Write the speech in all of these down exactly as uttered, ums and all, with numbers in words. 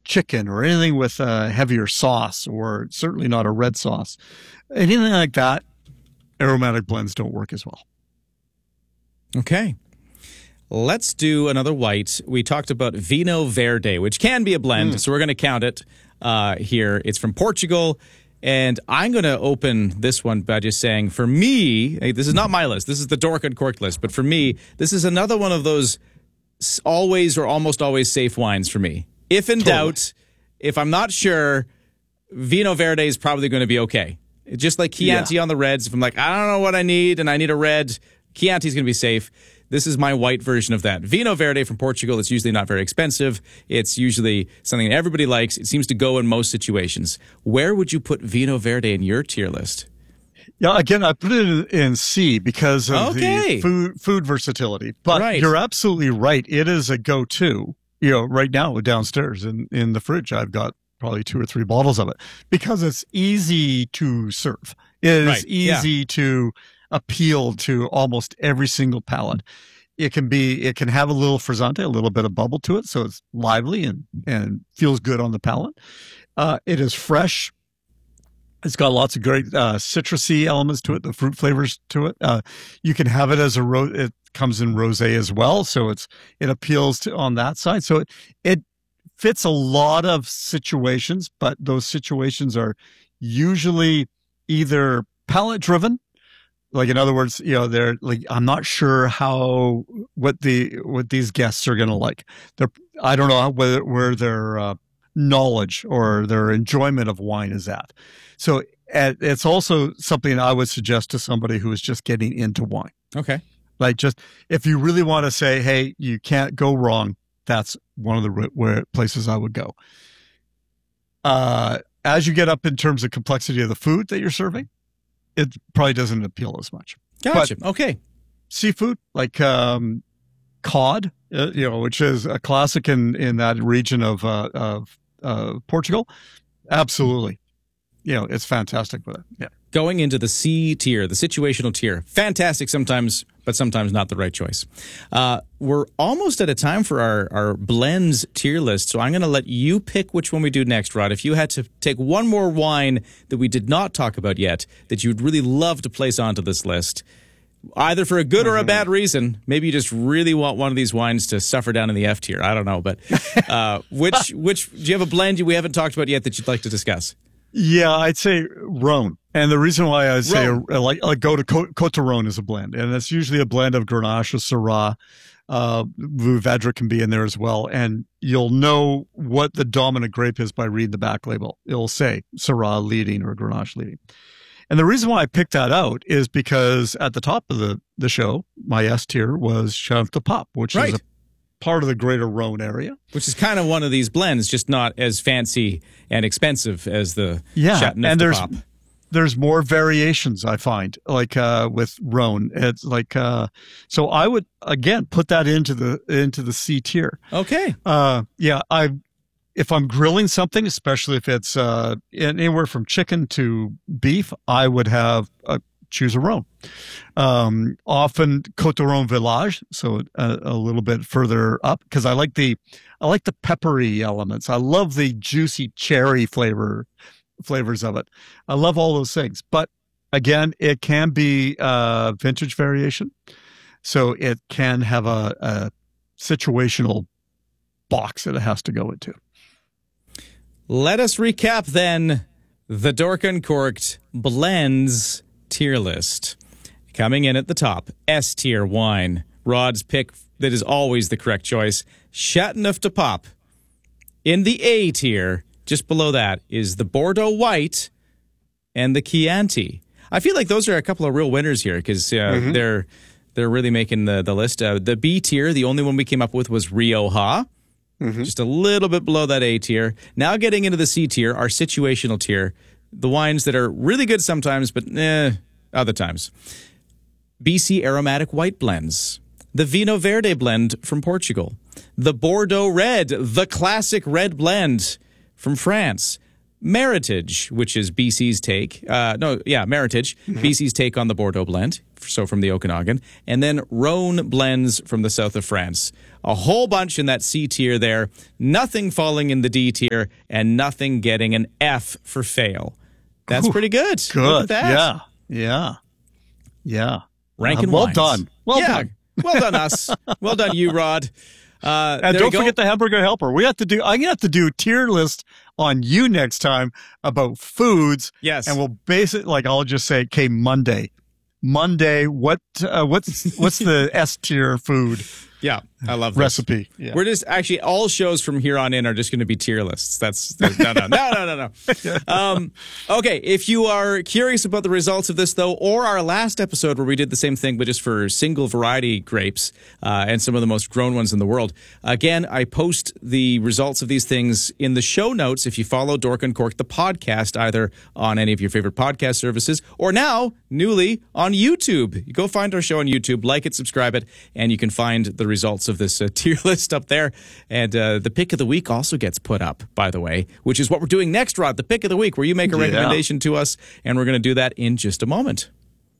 chicken or anything with a heavier sauce, or certainly not a red sauce. Anything like that, aromatic blends don't work as well. Okay. Let's do another white. We talked about Vinho Verde, which can be a blend, mm. so we're going to count it uh, here. It's from Portugal, and I'm going to open this one by just saying, for me, this is not my list. This is the Dork Uncorked list, but for me, this is another one of those always or almost always safe wines for me. If in totally. doubt, if I'm not sure, Vinho Verde is probably going to be okay. Just like Chianti yeah. on the reds. If I'm like, I don't know what I need, and I need a red, Chianti's going to be safe. This is my white version of that. Vinho Verde from Portugal. It's usually not very expensive. It's usually something that everybody likes. It seems to go in most situations. Where would you put Vinho Verde in your tier list? Yeah, again, I put it in C because of okay. the food food versatility. But right. you're absolutely right. It is a go-to. You know, right now downstairs in, in the fridge, I've got probably two or three bottles of it because it's easy to serve. It is right. easy yeah. to appeal to almost every single palate. It can be, it can have a little frizzante, a little bit of bubble to it, so it's lively and, and feels good on the palate. Uh, it is fresh. It's got lots of great uh, citrusy elements to it, the fruit flavors to it. Uh, you can have it as a ro- it comes in rosé as well, so it's it appeals to on that side. So it it fits a lot of situations, but those situations are usually either palate driven. Like, in other words, you know, they're like, I'm not sure how, what the, what these guests are going to like. They're, I don't know whether, where their uh, knowledge or their enjoyment of wine is at. So uh, it's also something I would suggest to somebody who is just getting into wine. Okay. Like, just, if you really want to say, hey, you can't go wrong, that's one of the where places I would go. Uh, as you get up in terms of complexity of the food that you're serving, it probably doesn't appeal as much. Gotcha. But okay. Seafood, like um, cod, uh, you know, which is a classic in, in that region of uh, of uh, Portugal. Absolutely. You know, it's fantastic with it. Yeah. Going into the C tier, the situational tier, fantastic sometimes, but sometimes not the right choice. Uh, we're almost at a time for our, our blends tier list, so I'm going to let you pick which one we do next, Rod. If you had to take one more wine that we did not talk about yet that you'd really love to place onto this list, either for a good or a bad reason, maybe you just really want one of these wines to suffer down in the F tier. I don't know, but uh, which which do you have a blend we haven't talked about yet that you'd like to discuss? Yeah, I'd say Rhone. And the reason why I say Rhone. uh, like, like go to Côte, Côte de Rhone is a blend, and it's usually a blend of Grenache or Syrah. Uh, Mourvedre can be in there as well, and you'll know what the dominant grape is by reading the back label. It'll say Syrah leading or Grenache leading. And the reason why I picked that out is because at the top of the, the show, my S tier was Chateauneuf du Pape, which right. is a part of the greater Rhone area. Which is kind of one of these blends, just not as fancy and expensive as the yeah, Chateauneuf and du there's, Pape. There's more variations, I find, like uh, with Rhone. It's like, uh, so I would, again, put that into the into the C tier. Okay. Uh, yeah, I if I'm grilling something, especially if it's uh, anywhere from chicken to beef, I would have a choose a Rhone. Um, often Côte de Rhone Village, so a, a little bit further up, because I like the I like the peppery elements. I love the juicy cherry flavor flavors of it. I love all those things, but again, it can be uh, vintage variation, so it can have a, a situational box that it has to go into. Let us recap then the Dork Uncorked blends tier list. Coming in at the top, S tier wine. Rod's pick that is always the correct choice, Chateauneuf du Pape. In the A tier, just below that, is the Bordeaux White and the Chianti. I feel like those are a couple of real winners here because uh, mm-hmm. they're they're really making the, the list. Uh, the B tier, the only one we came up with was Rioja. Mm-hmm. Just a little bit below that A tier. Now getting into the C tier, our situational tier, the wines that are really good sometimes, but eh, other times. B C Aromatic White Blends. The Vinho Verde blend from Portugal. The Bordeaux Red, the classic red blend from France. Meritage, which is B C's take. Uh, no, yeah, Meritage, mm-hmm. B C's take on the Bordeaux blend, so from the Okanagan. And then Rhone blends from the south of France. A whole bunch in that C tier there, nothing falling in the D tier, and nothing getting an F for fail. That's Ooh, pretty good. Good. Look at that. Yeah. Yeah. Yeah. Rankin' uh, Well wines. done. Well yeah. done. Well done, us. Well done, you, Rod. Uh, and don't forget the hamburger helper. We have to do. I'm gonna have to do tier list on you next time about foods. Yes, and we'll base it like I'll just say, okay, Monday, Monday. What uh, what's what's the S tier food? Yeah, I love this. Recipe. Yeah. We're just actually all shows from here on in are just going to be tier lists. That's no, no, no, no, no, no. Um, okay, if you are curious about the results of this, though, or our last episode where we did the same thing, but just for single variety grapes uh, and some of the most grown ones in the world, again, I post the results of these things in the show notes if you follow Dork and Cork, the podcast, either on any of your favorite podcast services or now, newly, on YouTube. You go find our show on YouTube, like it, subscribe it, and you can find the results of this uh, tier list up there. And uh, the pick of the week also gets put up, by the way, which is what we're doing next, Rod, the pick of the week, where you make a yeah. recommendation to us, and we're going to do that in just a moment.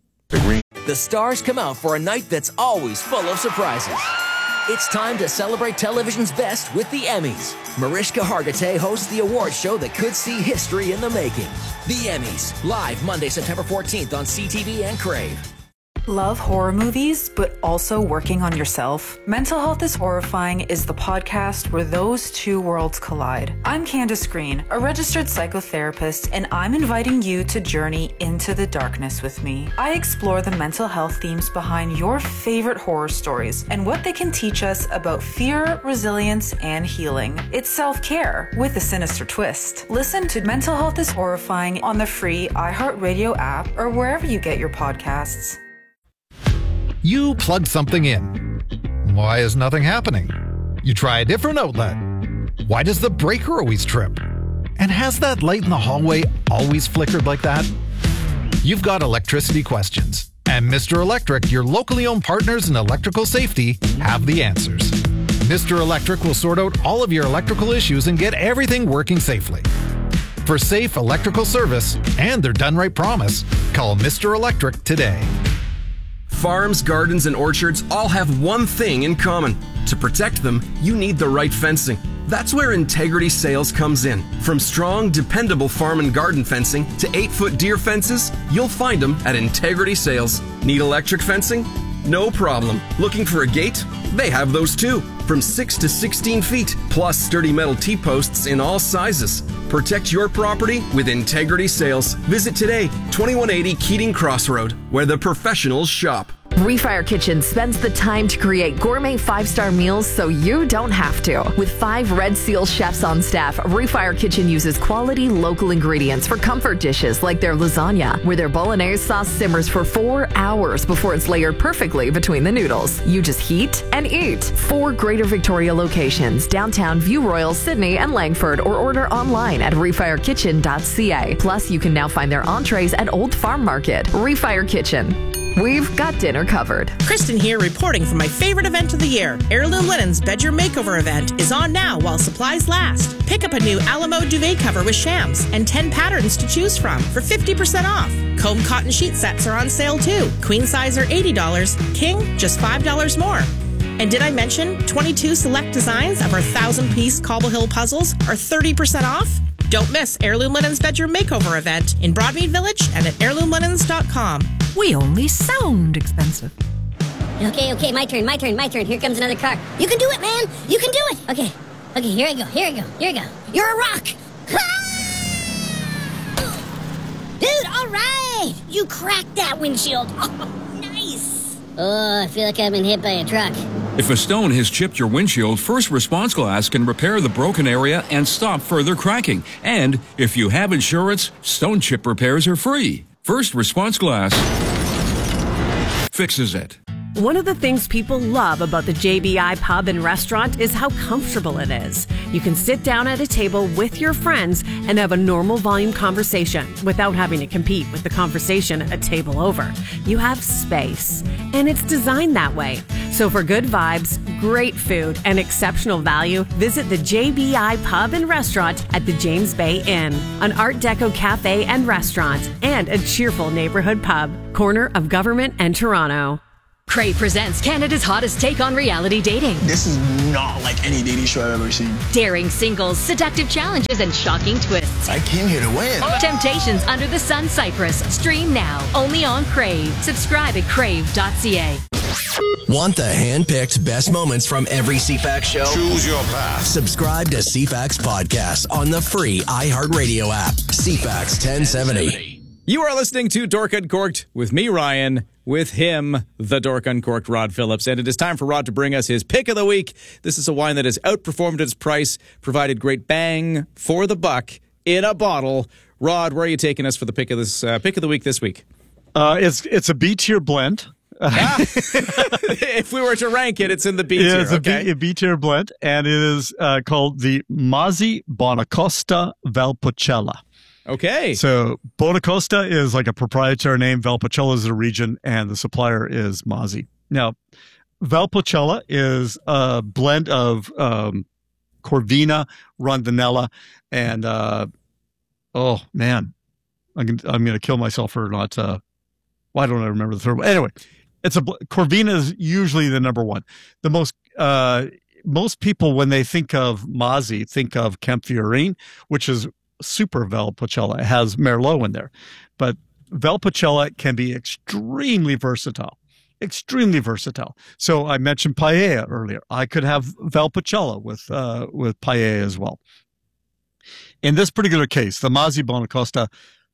The stars come out for a night that's always full of surprises. It's time to celebrate television's best with the Emmys. Mariska Hargitay hosts the award show that could see history in the making. The Emmys, live Monday, September fourteenth on C T V and Crave. Love horror movies, but also working on yourself? Mental Health is Horrifying is the podcast where those two worlds collide. I'm Candace Green, a registered psychotherapist, and I'm inviting you to journey into the darkness with me. I explore the mental health themes behind your favorite horror stories and what they can teach us about fear, resilience, and healing. It's self-care with a sinister twist. Listen to Mental Health is Horrifying on the free iHeartRadio app or wherever you get your podcasts. You plugged something in. Why is nothing happening? You try a different outlet. Why does the breaker always trip? And has that light in the hallway always flickered like that? You've got electricity questions. And Mister Electric, your locally owned partners in electrical safety, have the answers. Mister Electric will sort out all of your electrical issues and get everything working safely. For safe electrical service and their done right promise, call Mister Electric today. Farms, gardens, and orchards all have one thing in common. To protect them, you need the right fencing. That's where Integrity Sales comes in. From strong, dependable farm and garden fencing to eight-foot deer fences, you'll find them at Integrity Sales. Need electric fencing? No problem. Looking for a gate? They have those too. From six to sixteen feet, plus sturdy metal T-posts in all sizes. Protect your property with Integrity Sales. Visit today, twenty-one eighty Keating Crossroad, where the professionals shop. Refire Kitchen spends the time to create gourmet five-star meals so you don't have to. With five Red Seal chefs on staff, Refire Kitchen uses quality local ingredients for comfort dishes like their lasagna, where their bolognese sauce simmers for four hours before it's layered perfectly between the noodles. You just heat and eat. Four Greater Victoria locations, downtown, View Royal, Sydney, and Langford, or order online at refire kitchen dot c a. Plus, you can now find their entrees at Old Farm Market. Refire Kitchen. We've got dinner covered. Kristen here reporting from my favorite event of the year. Heirloom Linen's Bedroom Makeover event is on now while supplies last. Pick up a new Alamo duvet cover with shams and ten patterns to choose from for fifty percent off. Comb cotton sheet sets are on sale too. Queen size are eighty dollars, king just five dollars more. And did I mention twenty-two select designs of our thousand-piece Cobble Hill puzzles are thirty percent off? Don't miss Heirloom Linen's Bedroom Makeover event in Broadmead Village and at heirloom linens dot com. We only sound expensive. Okay, okay, my turn, my turn, my turn. Here comes another car. You can do it, man. You can do it. Okay, okay, here I go, here I go, here I go. You're a rock. Dude, all right. You cracked that windshield. Oh, nice. Oh, I feel like I've been hit by a truck. If a stone has chipped your windshield, First Response Glass can repair the broken area and stop further cracking. And if you have insurance, stone chip repairs are free. First Response Glass fixes it. One of the things people love about the J B I Pub and Restaurant is how comfortable it is. You can sit down at a table with your friends and have a normal volume conversation without having to compete with the conversation a table over. You have space, and it's designed that way, So for good vibes, great food, and exceptional value, visit the J B I Pub and Restaurant at the James Bay Inn, an Art Deco cafe and restaurant, and a cheerful neighborhood pub, corner of Government and Toronto. Crave presents Canada's hottest take on reality dating. This is not like any dating show I've ever seen. Daring singles, seductive challenges, and shocking twists. I came here to win. Temptations Under the Sun Cyprus. Stream now, only on Crave. Subscribe at crave dot c a. Want the hand-picked best moments from every C FAX show? Choose your path. Subscribe to C FAX Podcast on the free iHeartRadio app. C FAX ten seventy. You are listening to Dork Uncorked with me, Ryan, with him, the Dork Uncorked, Rod Phillips. And it is time for Rod to bring us his pick of the week. This is a wine that has outperformed its price, provided great bang for the buck in a bottle. Rod, where are you taking us for the pick of this uh, pick of the week this week? Uh, it's it's a B-tier blend. Ah. If we were to rank it, it's in the B tier. Yeah, it's okay? a, B, a B-tier blend, and it is uh, called the Mazzi Bonacosta Valpolicella. Okay. So Bonacosta is like a proprietary name. Valpolicella is a region, and the supplier is Mazzi. Now, Valpolicella is a blend of um, Corvina, Rondinella, and uh, oh man, I'm gonna, I'm going to kill myself for not. Uh, why don't I remember the third one? Anyway, it's a Corvina is usually the number one. The most uh, most people when they think of Mazzi think of Campfiorine, which is super Valpolicella. It has Merlot in there, but Valpolicella can be extremely versatile, extremely versatile. So I mentioned paella earlier. I could have Valpolicella with uh, with paella as well. In this particular case, the Mazzi Bonacosta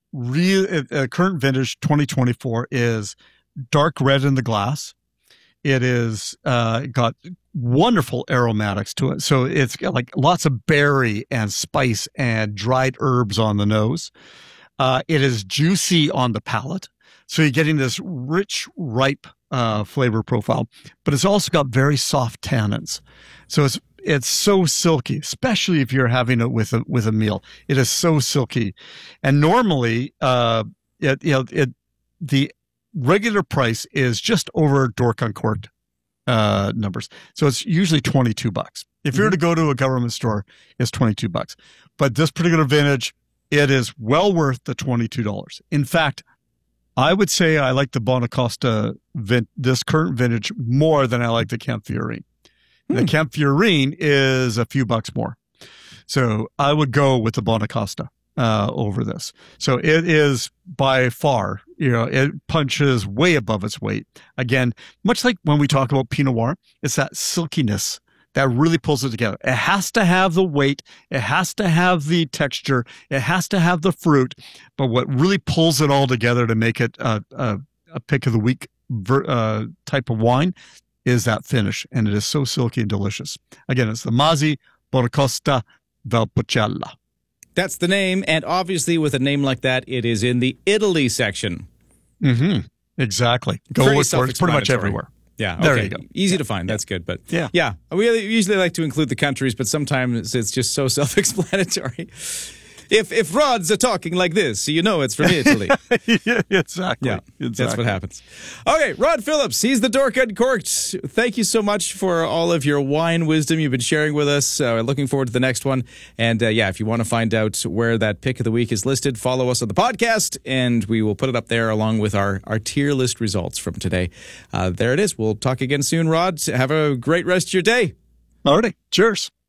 real uh, current vintage twenty twenty-four is dark red in the glass. It is uh, got wonderful aromatics to it. So it's got like lots of berry and spice and dried herbs on the nose. Uh, it is juicy on the palate. So you're getting this rich, ripe uh, flavor profile, but it's also got very soft tannins. So it's it's so silky, especially if you're having it with a with a meal. It is so silky, and normally, uh, it you know it the regular price is just over Dork Uncorked uh, numbers. So it's usually twenty-two bucks. If you were to go to a government store, it's twenty-two bucks. But this particular vintage, it is well worth the twenty-two dollars. In fact, I would say I like the Bonacosta, vin- this current vintage, more than I like the Campfiorine. Hmm. The Campfiorine is a few bucks more. So I would go with the Bonacosta uh, over this. So it is by far, you know, it punches way above its weight. Again, much like when we talk about Pinot Noir, it's that silkiness that really pulls it together. It has to have the weight. It has to have the texture. It has to have the fruit. But what really pulls it all together to make it a, a, a pick of the week ver, uh, type of wine is that finish. And it is so silky and delicious. Again, it's the Mazzi Bonacosta Valpolicella. That's the name. And obviously with a name like that, it is in the Italy section. Mm-hmm. Exactly. Go Very look for it. It's pretty much everywhere. Yeah. There okay. you go. Easy yeah. to find. That's good. But yeah. yeah, we usually like to include the countries, but sometimes it's just so self-explanatory. If if rods are talking like this, you know it's from Italy. yeah, exactly. Yeah, exactly. That's what happens. Okay, Rod Phillips, he's the Dork Uncorked. Thank you so much for all of your wine wisdom you've been sharing with us. Uh, looking forward to the next one. And uh, yeah, if you want to find out where that pick of the week is listed, follow us on the podcast, and we will put it up there along with our, our tier list results from today. Uh, there it is. We'll talk again soon, Rod. Have a great rest of your day. All righty. Cheers.